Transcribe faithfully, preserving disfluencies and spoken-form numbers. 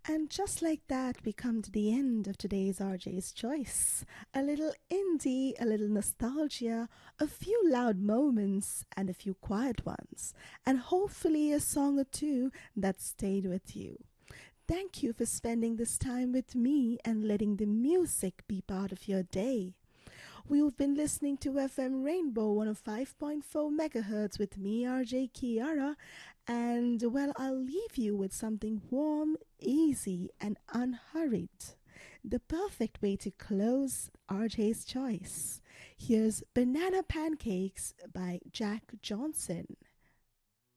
And just like that, we come to the end of today's R J's Choice. A little indie, a little nostalgia, a few loud moments, and a few quiet ones, and hopefully a song or two that stayed with you. Thank you for spending this time with me and letting the music be part of your day. We've been listening to F M Rainbow one oh five point four megahertz with me, R J Kiara, and well, I'll leave you with something warm, easy, and unhurried. The perfect way to close R J's Choice. Here's Banana Pancakes by Jack Johnson.